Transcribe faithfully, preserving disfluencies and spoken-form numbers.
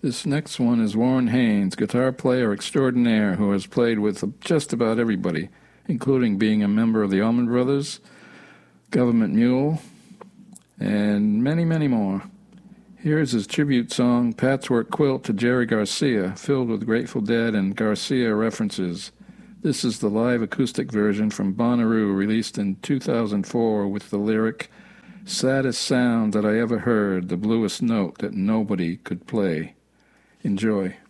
This next one is Warren Haynes, guitar player extraordinaire who has played with just about everybody, including being a member of the Allman Brothers, Government Mule, and many, many more. Here's his tribute song, Patchwork Quilt to Jerry Garcia, filled with Grateful Dead and Garcia references. This is the live acoustic version from Bonnaroo, released in two thousand four with the lyric, "Saddest sound that I ever heard, the bluest note that nobody could play." Enjoy.